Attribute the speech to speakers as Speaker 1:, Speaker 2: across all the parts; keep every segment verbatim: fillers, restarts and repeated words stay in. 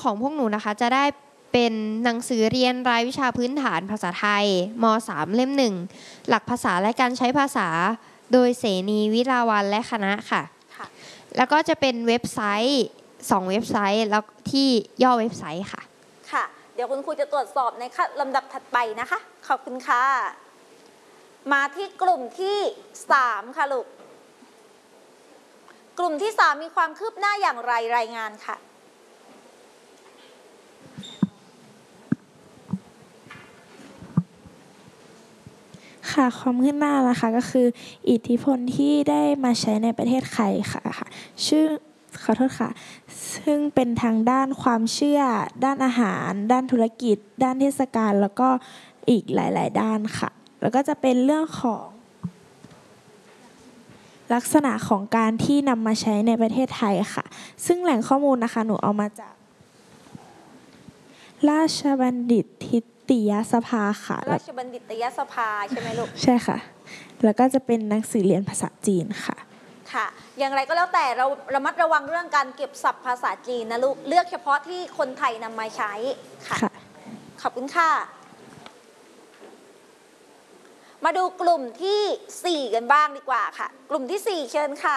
Speaker 1: ของพวกหนูนะคะจะได้เป็นหนังสือเรียนรายวิชาพื้นฐานภาษาไทยม .สาม เล่มหนึ่งหลักภาษาและการใช้ภาษาโดยเสนีวิลาวัลย์และคณะค่ะแล้วก็จะเป็นเว็บไซต์สองเว็บไซต์แล้วที่ย่อเว็บไซต์ค่ะ
Speaker 2: ค่ะเดี๋ยวคุณครูจะตรวจสอบในลำดับถัดไปนะคะขอบคุณค่ะมาที่กลุ่มที่สามค่ะลูกกลุ่มที่สามมีความคืบหน้าอย่างไรรายงานค่ะ
Speaker 3: ค่ะความคืบหน้านะคะก็คืออิทธิพลที่ได้มาใช้ในประเทศไทยค่ะค่ะชื่อขอโทษค่ะซึ่งเป็นทางด้านความเชื่อด้านอาหารด้านธุรกิจด้านเทศกาลแล้วก็อีกหลายๆด้านค่ะแล้วก็จะเป็นเรื่องของลักษณะของการที่นำมาใช้ในประเทศไทยค่ะซึ่งแหล่งข้อมูลนะคะหนูเอามาจากราชบัณฑิตยสภาค่ะ
Speaker 2: ราชบัณฑิตยสภาใช่ไหมลูก
Speaker 3: ใช่ค่ะแล้วก็จะเป็นหนังสือเรียนภาษาจีนค่ะ
Speaker 2: ค่ะอย่างไรก็แล้วแต่เราระมัดระวังเรื่องการเก็บศัพท์ภาษาจีนนะลูกเลือกเฉพาะที่คนไทยนำมาใช้ค่ะขอบคุณค่ะมาดูกลุ่มที่สี่กันบ้างดีกว่าค่ะกลุ่มที่สี่เชิญค่ะ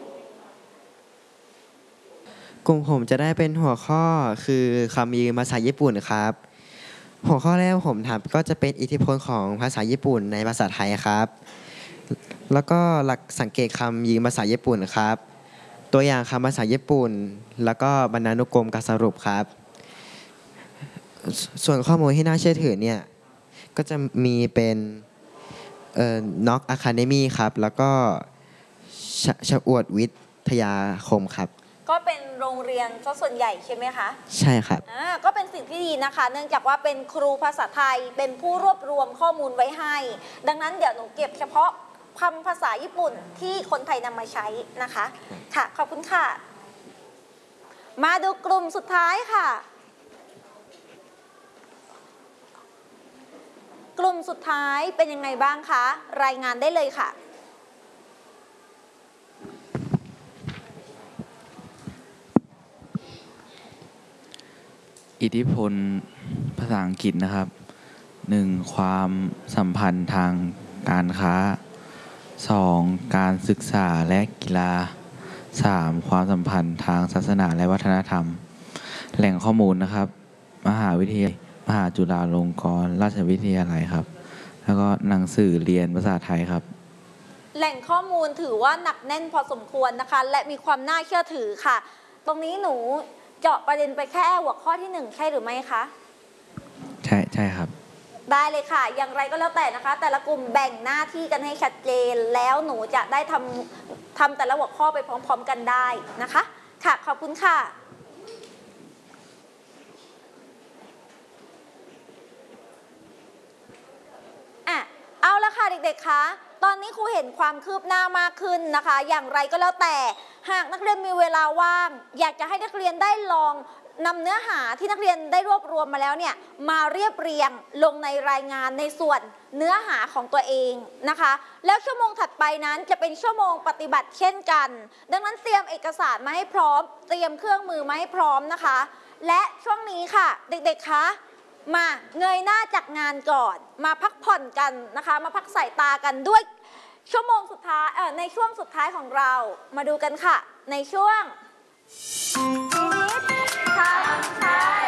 Speaker 4: กลุ่มผมจะได้เป็นหัวข้อคือคำยืมภาษาญี่ปุ่นครับหัวข้อแรกผมถามก็จะเป็นอิทธิพลของภาษาญี่ปุ่นในภาษาไทยครับแล้วก็หลักสังเกตคำยืมภาษาญี่ปุ่นครับตัวอย่างคำภาษาญี่ปุ่นแล้วก็บรรณานุกรมการสรุปครับส่วนข้อมูลที่น่าเชื่อถือเนี่ยก็จะมีเป็นเอ่อ น็อก อะคาเดมี่ ครับแล้วก็ชชอวดวิทยาคมครับ
Speaker 2: ก็เป็นโรงเรียนซะส่วนใหญ่ใช่ไหมคะ
Speaker 4: ใช่ครับ
Speaker 2: อ่าก็เป็นสิ่งที่ดีนะคะเนื่องจากว่าเป็นครูภาษาไทยเป็นผู้รวบรวมข้อมูลไว้ให้ดังนั้นเดี๋ยวหนูเก็บเฉพาะคำภาษาญี่ปุ่นที่คนไทยนำมาใช้นะคะค่ะขอบคุณค่ะมาดูกลุ่มสุดท้ายค่ะกลุ่มสุดท้ายเป็นยังไงบ้างคะรายงานได้เลยค่ะ
Speaker 5: อิทธิพลภาษาอังกฤษนะครับหนึ่งความสัมพันธ์ทางการค้าสองการศึกษาและกีฬาสามความสัมพันธ์ทางศาสนาและวัฒนธรรมแหล่งข้อมูลนะครับมหาวิทยาลัยมหาจุฬาลงกรณราชวิทยาลัยครับแล้วก็หนังสือเรียนภาษาไทยครับ
Speaker 2: แหล่งข้อมูลถือว่าหนักแน่นพอสมควรนะคะและมีความน่าเชื่อถือค่ะตรงนี้หนูเจาะประเด็นไปแค่หัวข้อที่หนึ่งใช่หรือไม่คะ
Speaker 5: ใช่ใช่ครับ
Speaker 2: ได้เลยค่ะอย่างไรก็แล้วแต่นะคะแต่ละกลุ่มแบ่งหน้าที่กันให้ชัดเจนแล้วหนูจะได้ทำทำแต่ละหัวข้อไปพร้อมๆกันได้นะคะค่ะขอบคุณค่ะอ่ะเอาละค่ะเด็กๆคะตอนนี้ครูเห็นความคืบหน้ามากขึ้นนะคะอย่างไรก็แล้วแต่หากนักเรียนมีเวลาว่างอยากจะให้นักเรียนได้ลองนำเนื้อหาที่นักเรียนได้รวบรวมมาแล้วเนี่ยมาเรียบเรียงลงในรายงานในส่วนเนื้อหาของตัวเองนะคะแล้วชั่วโมงถัดไปนั้นจะเป็นชั่วโมงปฏิบัติเช่นกันดังนั้นเตรียมเอกสารมาให้พร้อมเตรียมเครื่องมือมาให้พร้อมนะคะและช่วงนี้ค่ะเด็กๆคะมาเงยหน้าจากงานก่อนมาพักผ่อนกันนะคะมาพักสายตากันด้วยชั่วโมงสุดท้ายเอ่อในช่วงสุดท้ายของเรามาดูกันค่ะในช่วงพินิจคำไทย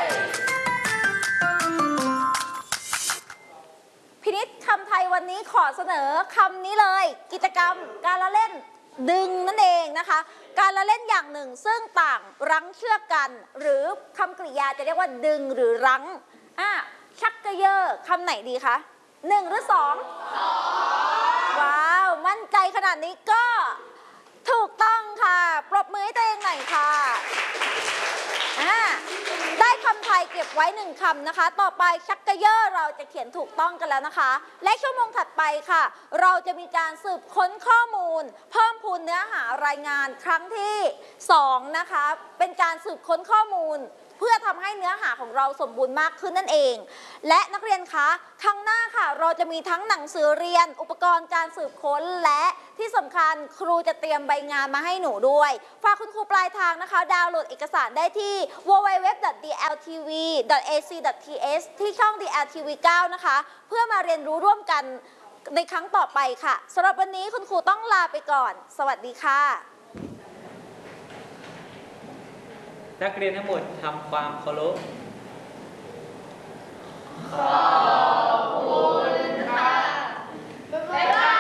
Speaker 2: พินิจคำไทยวันนี้ขอเสนอคำนี้เลยกิจกรรมการละเล่นดึงนั่นเองนะคะการละเล่นอย่างหนึ่งซึ่งต่างรั้งเชือกกันหรือคำกริยาจะเรียกว่าดึงหรือรั้งอ่ะชักกระเยอะคำไหนดีคะหนึ่งหรือสองสองว้าวมั่นใจขนาดนี้ก็ถูกต้องค่ะปรบมือให้ตัวเองหน่อยค่ะอ่าได้คำไทยเก็บไว้หนึ่งคำนะคะต่อไปชักกระเยอะเราจะเขียนถูกต้องกันแล้วนะคะและชั่วโมงถัดไปค่ะเราจะมีการสืบค้นข้อมูลเพิ่มพูนเนื้อหารายงานครั้งที่สองนะคะเป็นการสืบค้นข้อมูลเพื่อทำให้เนื้อหาของเราสมบูรณ์มากขึ้นนั่นเอง และนักเรียนคะครั้งหน้าค่ะเราจะมีทั้งหนังสือเรียนอุปกรณ์การสืบค้นและที่สำคัญครูจะเตรียมใบงานมาให้หนูด้วยฝากคุณครูปลายทางนะคะดาวน์โหลดเอกสารได้ที่ ดับเบิลยู ดับเบิลยู ดับเบิลยู ดอท ดี แอล ที วี ดอท เอ ซี ดอท ที เอช ที่ช่อง ดี แอล ที วี เก้า นะคะเพื่อมาเรียนรู้ร่วมกันในครั้งต่อไปค่ะสำหรับวันนี้คุณครูต้องลาไปก่อนสวัสดีค่ะ
Speaker 6: นักเรียนทั้งหมดทำความเคารพขอบคุณค่ะบ๊ายบาย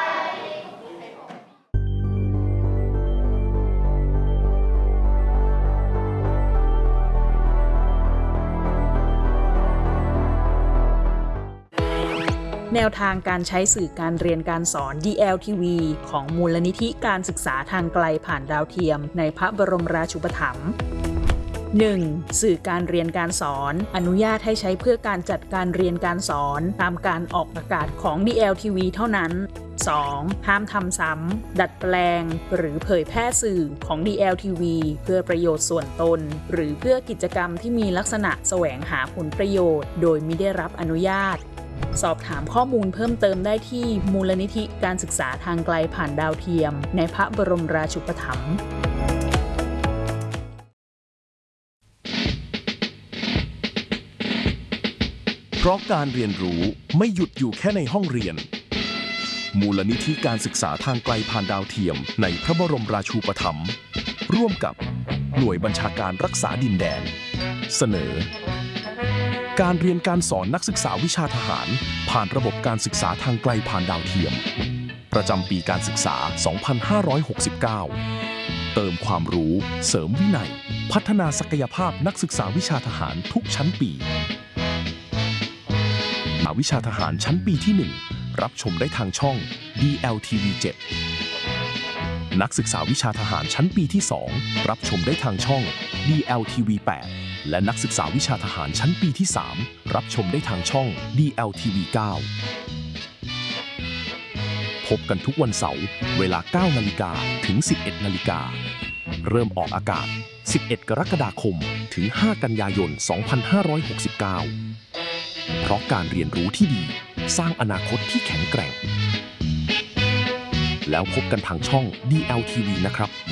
Speaker 7: แนวทางการใช้สื่อการเรียนการสอน ดี แอล ที วี ของมูลนิธิการศึกษาทางไกลผ่านดาวเทียมในพระบรมราชูปถัมภ์ หนึ่ง. สื่อการเรียนการสอนอนุญาตให้ใช้เพื่อการจัดการเรียนการสอนตามการออกอากาศของ ดี แอล ที วี เท่านั้น สอง. ห้ามทำซ้ำดัดแปลงหรือเผยแพร่สื่อของ ดี แอล ที วี เพื่อประโยชน์ส่วนตนหรือเพื่อกิจกรรมที่มีลักษณะแสวงหาผลประโยชน์โดยมิได้รับอนุญาตสอบถามข้อมูลเพิ่มเติมได้ที่มูลนิธิการศึกษาทางไกลผ่านดาวเทียมในพระบรมราชูปถัมภ์
Speaker 8: เพราะการเรียนรู้ไม่หยุดอยู่แค่ในห้องเรียนมูลนิธิการศึกษาทางไกลผ่านดาวเทียมในพระบรมราชูปถัมภ์ร่วมกับหน่วยบัญชาการรักษาดินแดนเสนอการเรียนการสอนนักศึกษาวิชาทหารผ่านระบบการศึกษาทางไกลผ่านดาวเทียมประจำปีการศึกษา สองพันห้าร้อยหกสิบเก้า เติมความรู้เสริมวินัยพัฒนาศักยภาพนักศึกษาวิชาทหารทุกชั้นปีวิชาทหารชั้นปีที่ หนึ่ง รับชมได้ทางช่อง ดี แอล ที วี เจ็ด นักศึกษาวิชาทหารชั้นปีที่ สอง รับชมได้ทางช่อง ดี แอล ที วี แปด และนักศึกษาวิชาทหารชั้นปีที่ สาม รับชมได้ทางช่อง ดี แอล ที วี เก้า พบกันทุกวันเสาร์เวลา เก้านาฬิกา ถึง สิบเอ็ดนาฬิกา เริ่มออกอากาศ สิบเอ็ด กรกฎาคม ถึง ห้า กันยายน สองพันห้าร้อยหกสิบเก้าเพราะการเรียนรู้ที่ดีสร้างอนาคตที่แข็งแกร่งแล้วพบกันทางช่อง ดี แอล ที วี นะครับ